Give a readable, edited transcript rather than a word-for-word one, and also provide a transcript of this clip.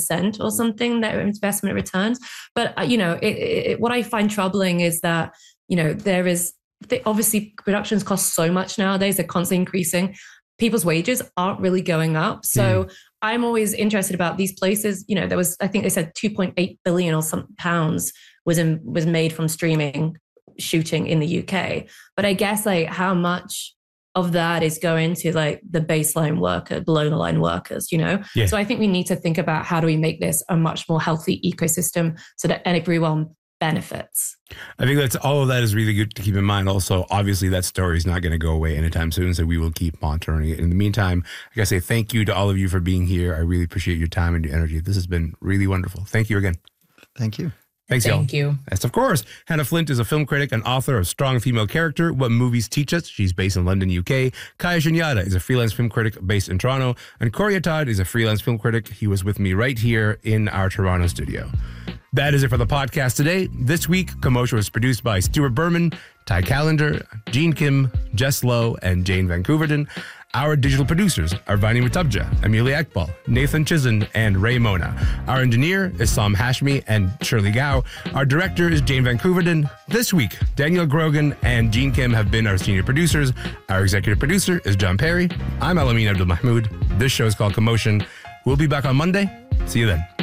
8% or something, their investment returns. But, what I find troubling is that, there is obviously productions cost so much nowadays, they're constantly increasing. People's wages aren't really going up. So I'm always interested about these places. There was, I think they said 2.8 billion or some pounds was made from streaming shooting in the UK. But I guess like how much of that is going to like the baseline worker, below the line workers, Yeah. So I think we need to think about how do we make this a much more healthy ecosystem so that everyone benefits. I think that's all of that is really good to keep in mind. Also, obviously, that story is not going to go away anytime soon, so we will keep monitoring it. In the meantime, I gotta say thank you to all of you for being here. I really appreciate your time and your energy. This has been really wonderful. Thank you again. Thank you. Thanks, y'all. Thank you. Yes, of course. Hannah Flint is a film critic and author of Strong Female Character, What Movies Teach Us. She's based in London, UK. Kaya Shunyada is a freelance film critic based in Toronto. And Corey Todd is a freelance film critic. He was with me right here in our Toronto studio. That is it for the podcast today. This week, Commotion was produced by Stuart Berman, Ty Callender, Gene Kim, Jess Lowe, and Jane Van Couverton. Our digital producers are Vani Mutabja, Amelia Ekbal, Nathan Chizen, and Ray Mona. Our engineer is Sam Hashmi and Shirley Gao. Our director is Jane Van Couverton. This week, Daniel Grogan and Gene Kim have been our senior producers. Our executive producer is John Perry. I'm Alamin Abdul Mahmoud. This show is called Commotion. We'll be back on Monday. See you then.